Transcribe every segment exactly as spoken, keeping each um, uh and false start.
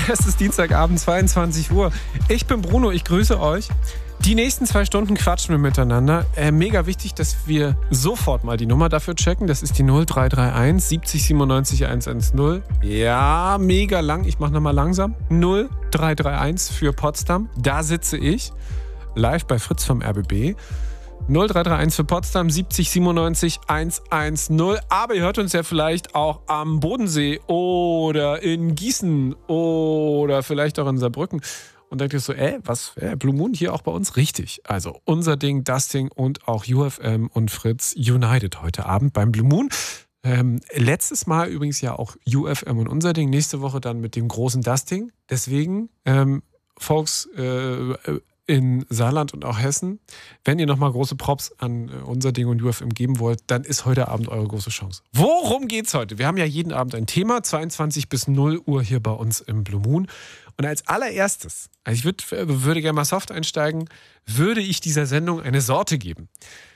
Es ist Dienstagabend, zweiundzwanzig Uhr. Ich bin Bruno, ich grüße euch. Die nächsten zwei Stunden quatschen wir miteinander. Äh, mega wichtig, dass wir sofort mal die Nummer dafür checken. Das ist die null drei drei eins siebzig siebenundneunzig hundertzehn. Ja, mega lang. Ich mach nochmal langsam. null drei drei eins für Potsdam. Da sitze ich. Live bei Fritz vom R B B. null drei drei eins für Potsdam, siebzig siebenundneunzig hundertzehn. Aber ihr hört uns ja vielleicht auch am Bodensee oder in Gießen oder vielleicht auch in Saarbrücken. Und denkt ihr so, ey, was, äh, Blue Moon hier auch bei uns? Richtig. Also unser Ding, das Ding und auch U F M und Fritz United heute Abend beim Blue Moon. Ähm, letztes Mal übrigens ja auch U F M und unser Ding. Nächste Woche dann mit dem großen Das Ding. Deswegen, ähm, Folks, äh, in Saarland und auch Hessen, wenn ihr nochmal große Props an unser Ding und U F M geben wollt, dann ist heute Abend eure große Chance. Worum geht's heute? Wir haben ja jeden Abend ein Thema, zweiundzwanzig bis null Uhr hier bei uns im Blue Moon. Und als allererstes, also ich würd, würde gerne mal soft einsteigen, würde ich dieser Sendung eine Sorte geben.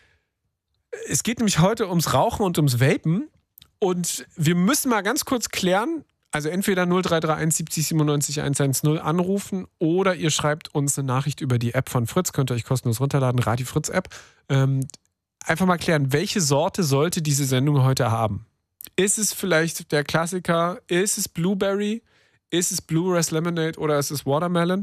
Es geht nämlich heute ums Rauchen und ums Vapen. Und wir müssen mal ganz kurz klären, also entweder null drei drei eins siebzig siebenundneunzig hundertzehn anrufen oder ihr schreibt uns eine Nachricht über die App von Fritz, könnt ihr euch kostenlos runterladen, Radio Fritz App. Ähm, einfach mal klären, welche Sorte sollte diese Sendung heute haben? Ist es vielleicht der Klassiker? Ist es Blueberry? Ist es Bluegrass Lemonade oder ist es Watermelon?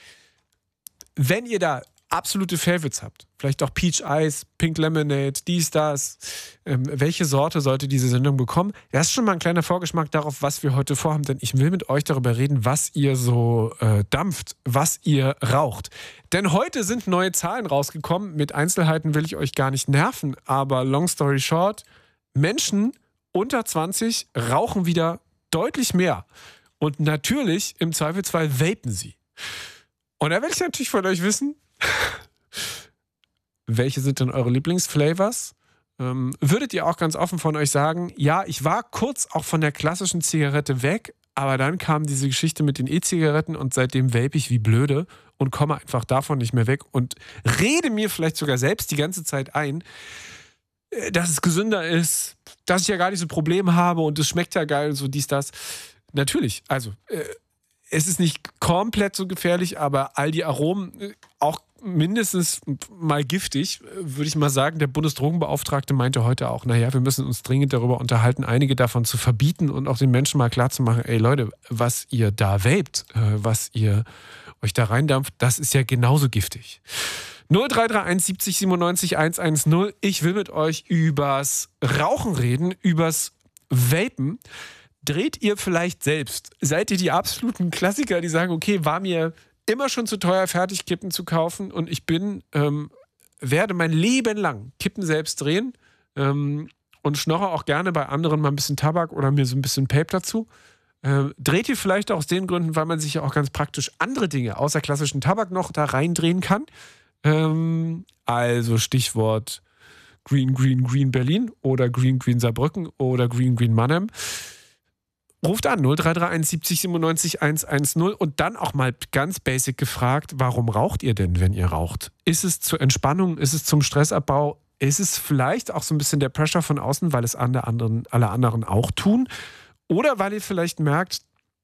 Wenn ihr da absolute Favorites habt, vielleicht auch Peach Ice, Pink Lemonade, dies, das, ähm, welche Sorte sollte diese Sendung bekommen? Das ist schon mal ein kleiner Vorgeschmack darauf, was wir heute vorhaben, denn ich will mit euch darüber reden, was ihr so äh, dampft, was ihr raucht. Denn heute sind neue Zahlen rausgekommen, mit Einzelheiten will ich euch gar nicht nerven, aber long story short, Menschen unter zwanzig rauchen wieder deutlich mehr und natürlich im Zweifelsfall vapen sie. Und da will ich natürlich von euch wissen, welche sind denn eure Lieblingsflavors? Ähm, würdet ihr auch ganz offen von euch sagen, ja, ich war kurz auch von der klassischen Zigarette weg, aber dann kam diese Geschichte mit den E-Zigaretten und seitdem vape ich wie blöde und komme einfach davon nicht mehr weg und rede mir vielleicht sogar selbst die ganze Zeit ein, dass es gesünder ist, dass ich ja gar nicht so Probleme habe und es schmeckt ja geil und so dies, das. Natürlich, also äh, es ist nicht komplett so gefährlich, aber all die Aromen, äh, auch mindestens mal giftig, würde ich mal sagen. Der Bundesdrogenbeauftragte meinte heute auch, naja, wir müssen uns dringend darüber unterhalten, einige davon zu verbieten und auch den Menschen mal klarzumachen, ey Leute, was ihr da vapet, äh, was ihr euch da reindampft, das ist ja genauso giftig. null drei drei eins siebzig siebenundneunzig hundertzehn. Ich will mit euch übers Rauchen reden, übers Vapen. Dreht ihr vielleicht selbst? Seid ihr die absoluten Klassiker, die sagen, okay, war mir immer schon zu teuer, Fertigkippen zu kaufen und ich bin, ähm, werde mein Leben lang Kippen selbst drehen ähm, und schnorre auch gerne bei anderen mal ein bisschen Tabak oder mir so ein bisschen Pape dazu. Ähm, dreht ihr vielleicht auch aus den Gründen, weil man sich ja auch ganz praktisch andere Dinge außer klassischen Tabak noch da reindrehen kann? Ähm, also Stichwort Green Green Green Berlin oder Green Green Saarbrücken oder Green Green Mannheim. Ruft an null drei drei eins siebzig siebenundneunzig hundertzehn und dann auch mal ganz basic gefragt, warum raucht ihr denn, wenn ihr raucht? Ist es zur Entspannung, ist es zum Stressabbau, ist es vielleicht auch so ein bisschen der Pressure von außen, weil es alle anderen, alle anderen auch tun? Oder weil ihr vielleicht merkt,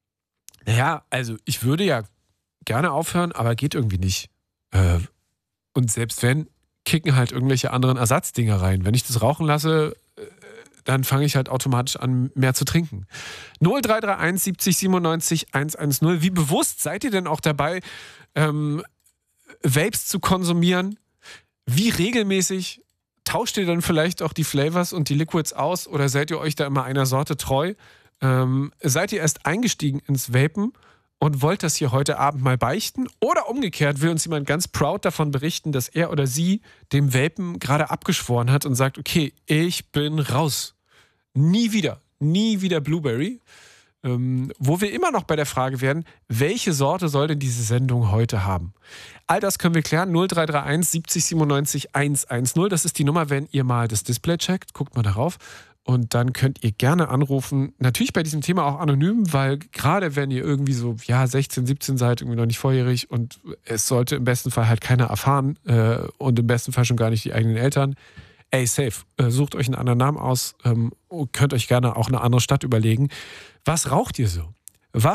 naja, also ich würde ja gerne aufhören, aber geht irgendwie nicht. Äh, und selbst wenn, kicken halt irgendwelche anderen Ersatzdinger rein. Wenn ich das rauchen lasse, dann fange ich halt automatisch an, mehr zu trinken. null drei drei eins siebzig siebenundneunzig hundertzehn. Wie bewusst seid ihr denn auch dabei, ähm, Vapes zu konsumieren? Wie regelmäßig tauscht ihr dann vielleicht auch die Flavors und die Liquids aus oder seid ihr euch da immer einer Sorte treu? Ähm, seid ihr erst eingestiegen ins Vapen und wollt das hier heute Abend mal beichten? Oder umgekehrt will uns jemand ganz proud davon berichten, dass er oder sie dem Vapen gerade abgeschworen hat und sagt, okay, ich bin raus. Nie wieder, nie wieder Blueberry. Ähm, wo wir immer noch bei der Frage werden, welche Sorte soll denn diese Sendung heute haben? All das können wir klären. null drei drei eins siebzig siebenundneunzig hundertzehn. Das ist die Nummer, wenn ihr mal das Display checkt. Guckt mal darauf. Und dann könnt ihr gerne anrufen. Natürlich bei diesem Thema auch anonym, weil gerade wenn ihr irgendwie so, ja, sechzehn, siebzehn seid, irgendwie noch nicht volljährig und es sollte im besten Fall halt keiner erfahren äh, und im besten Fall schon gar nicht die eigenen Eltern, ey, safe, äh, sucht euch einen anderen Namen aus, ähm, könnt euch gerne auch eine andere Stadt überlegen. Was raucht ihr so? Was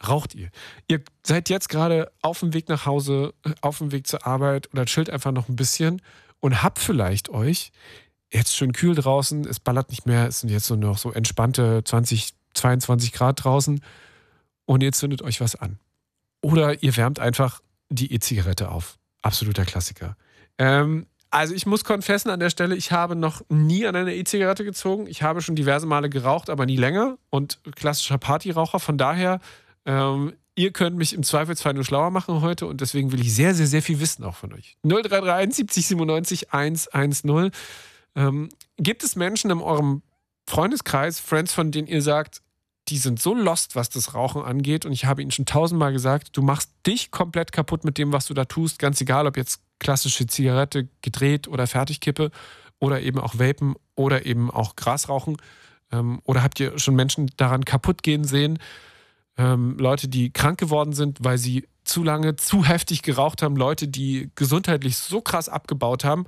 raucht ihr? Ihr seid jetzt gerade auf dem Weg nach Hause, auf dem Weg zur Arbeit oder chillt einfach noch ein bisschen und habt vielleicht euch jetzt schön kühl draußen, es ballert nicht mehr, es sind jetzt so noch so entspannte zwanzig, zweiundzwanzig Grad draußen und ihr zündet euch was an. Oder ihr wärmt einfach die E-Zigarette auf. Absoluter Klassiker. Ähm, also ich muss konfessen an der Stelle, ich habe noch nie an einer E-Zigarette gezogen. Ich habe schon diverse Male geraucht, aber nie länger und klassischer Partyraucher. Von daher, ähm, ihr könnt mich im Zweifelsfall nur schlauer machen heute und deswegen will ich sehr, sehr, sehr viel wissen auch von euch. null drei drei eins siebzig siebenundneunzig hundertzehn. Ähm, gibt es Menschen in eurem Freundeskreis, Friends, von denen ihr sagt, die sind so lost, was das Rauchen angeht und ich habe ihnen schon tausendmal gesagt, du machst dich komplett kaputt mit dem, was du da tust, ganz egal, ob jetzt klassische Zigarette, gedreht oder Fertigkippe oder eben auch Vapen oder eben auch Gras rauchen. Ähm, oder habt ihr schon Menschen daran kaputt gehen sehen? Ähm, Leute, die krank geworden sind, weil sie zu lange, zu heftig geraucht haben, Leute, die gesundheitlich so krass abgebaut haben.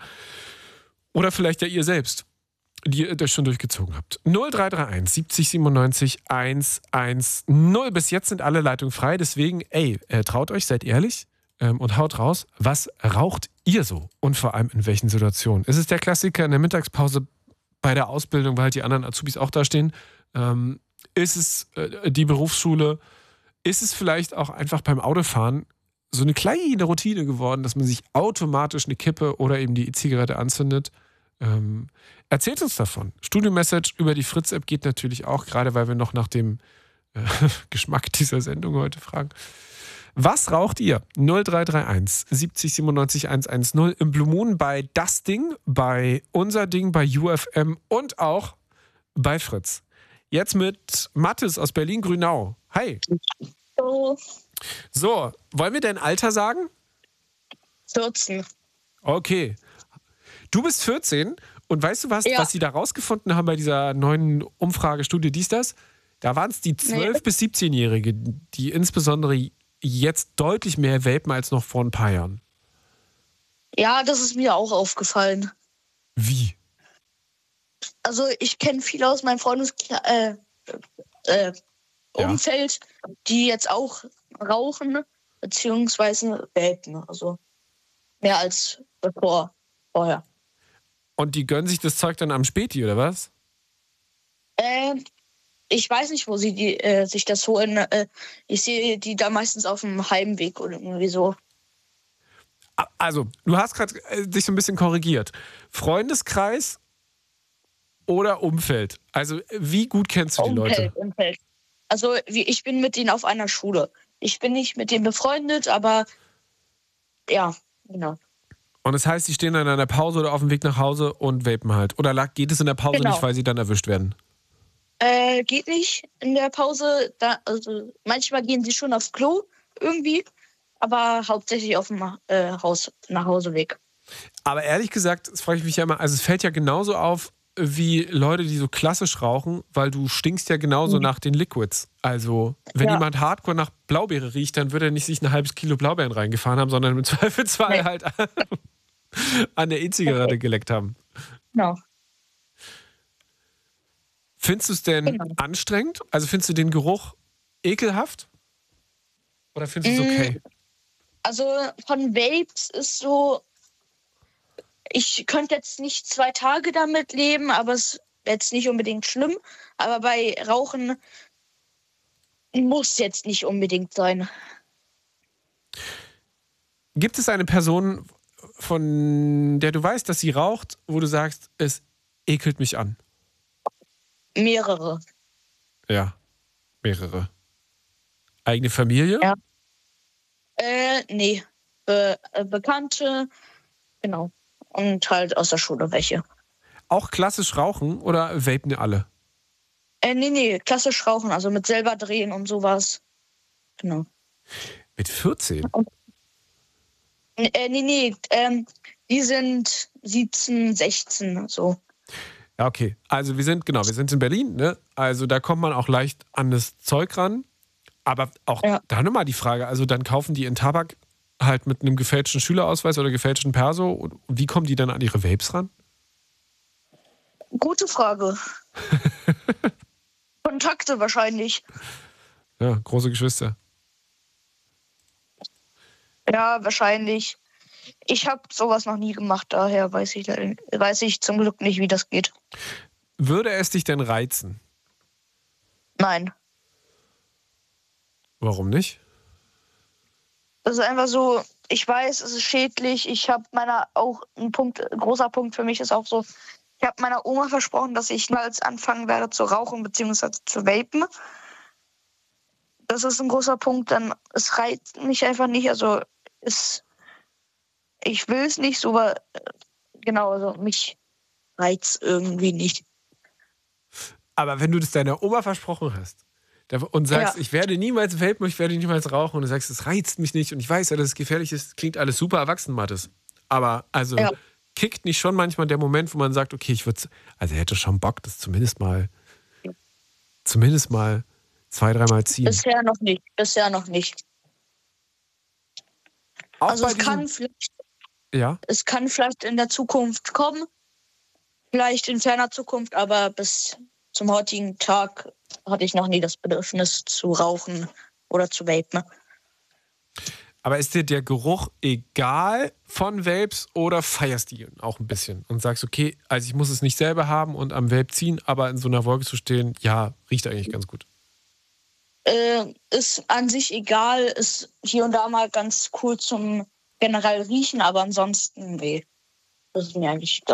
Oder vielleicht ja ihr selbst, die ihr das schon durchgezogen habt. null drei drei eins siebzig siebenundneunzig hundertzehn. Bis jetzt sind alle Leitungen frei. Deswegen, ey, äh, traut euch, seid ehrlich ähm, und haut raus. Was raucht ihr so? Und vor allem in welchen Situationen? Ist es der Klassiker in der Mittagspause bei der Ausbildung, weil halt die anderen Azubis auch da stehen? Ähm, ist es äh, die Berufsschule? Ist es vielleicht auch einfach beim Autofahren so eine kleine Routine geworden, dass man sich automatisch eine Kippe oder eben die E-Zigarette anzündet? Ähm, erzählt uns davon. Studio-Message über die Fritz-App geht natürlich auch, gerade weil wir noch nach dem äh, Geschmack dieser Sendung heute fragen. Was raucht ihr? null drei drei eins siebzig siebenundneunzig hundertzehn im Blue Moon bei Das Ding, bei Unser Ding, bei U F M und auch bei Fritz. Jetzt mit Mathis aus Berlin-Grünau. Hi. So, So, wollen wir dein Alter sagen? vierzehn. Okay. Du bist vierzehn und weißt du was, Ja. was sie da rausgefunden haben bei dieser neuen Umfragestudie, dies, das? Da waren es die zwölf- Nee. bis siebzehn-Jährigen, die insbesondere jetzt deutlich mehr vapen als noch vor ein paar Jahren. Ja, das ist mir auch aufgefallen. Wie? Also ich kenne viele aus meinem Freundeskreis, äh, äh, Ja. Umfeld, die jetzt auch rauchen, beziehungsweise vapen. Also mehr als bevor, vorher. Und die gönnen sich das Zeug dann am Späti, oder was? Äh, ich weiß nicht, wo sie die, äh, sich das holen. Äh, ich sehe die da meistens auf dem Heimweg oder irgendwie so. A- Also, du hast gerade äh, dich so ein bisschen korrigiert. Freundeskreis oder Umfeld? Also, wie gut kennst du die Leute? Umfeld, Umfeld. Also wie, ich bin mit denen auf einer Schule. Ich bin nicht mit denen befreundet, aber ja, genau. Und das heißt, die stehen dann in der Pause oder auf dem Weg nach Hause und vapen halt. Oder lag- geht es in der Pause Genau. nicht, weil sie dann erwischt werden? Äh, geht nicht in der Pause. Da, also manchmal gehen sie schon aufs Klo irgendwie, aber hauptsächlich auf dem äh, Haus, Nachhauseweg. Aber ehrlich gesagt, das frage ich mich ja immer, also es fällt ja genauso auf wie Leute, die so klassisch rauchen, weil du stinkst ja genauso Mhm. nach den Liquids. Also, wenn Ja. jemand hardcore nach Blaubeere riecht, dann würde er nicht sich ein halbes Kilo Blaubeeren reingefahren haben, sondern im Zweifelsfall Nee. halt an der E-Zigarette geleckt haben. Genau. Findest du es denn Genau. anstrengend? Also findest du den Geruch ekelhaft? Oder findest du es Mm. okay? Also von Vapes ist so, ich könnte jetzt nicht zwei Tage damit leben, aber es wäre jetzt nicht unbedingt schlimm. Aber bei Rauchen muss jetzt nicht unbedingt sein. Gibt es eine Person, von der du weißt, dass sie raucht, wo du sagst, es ekelt mich an? Mehrere. Ja, mehrere. Eigene Familie? Ja. Äh, nee. Be äh, Bekannte, genau. Und halt aus der Schule welche. Auch klassisch rauchen oder vapen alle? Äh, nee, nee, klassisch rauchen, also mit selber drehen und sowas. Genau. Mit vierzehn? N- Äh, nee, nee, ähm, die sind siebzehn, sechzehn, so. Ja, okay. Also wir sind, genau, wir sind in Berlin, ne? Also da kommt man auch leicht an das Zeug ran. Aber auch Ja. da nochmal die Frage, also dann kaufen die in Tabak halt mit einem gefälschten Schülerausweis oder gefälschten Perso und wie kommen die dann an ihre Vapes ran? Gute Frage. Kontakte wahrscheinlich. Ja, große Geschwister. Ja, wahrscheinlich. Ich habe sowas noch nie gemacht, daher weiß ich, weiß ich zum Glück nicht, wie das geht. Würde es dich denn reizen? Nein. Warum nicht? Das ist einfach so, ich weiß, es ist schädlich. Ich habe meiner auch ein Punkt, ein großer Punkt für mich ist auch so, ich habe meiner Oma versprochen, dass ich niemals anfangen werde zu rauchen bzw. zu vapen. Das ist ein großer Punkt. Dann es reizt mich einfach nicht. Also es, ich will es nicht, so, aber äh, genau, also mich reizt irgendwie nicht. Aber wenn du das deiner Oma versprochen hast da- und sagst, Ja. ich werde niemals vapen, ich werde niemals rauchen und du sagst, es reizt mich nicht und ich weiß ja, dass es gefährlich ist, klingt alles super erwachsen, Mathis. Aber also Ja. kickt nicht schon manchmal der Moment, wo man sagt, okay, ich würde, also er hätte schon Bock, das zumindest mal, zumindest mal zwei, dreimal ziehen. Bisher noch nicht. Bisher noch nicht. Auch Also bei es diesem, kann vielleicht, ja, es kann vielleicht in der Zukunft kommen, vielleicht in ferner Zukunft, aber bis zum heutigen Tag hatte ich noch nie das Bedürfnis zu rauchen oder zu vapen. aber ist dir der Geruch egal von Vapes oder feierst du ihn auch ein bisschen und sagst, okay, also ich muss es nicht selber haben und am Vape ziehen, aber in so einer Wolke zu stehen, ja, riecht eigentlich ganz gut. Äh, ist an sich egal, ist hier und da mal ganz cool zum generell riechen, aber ansonsten, nee, das ist mir eigentlich egal.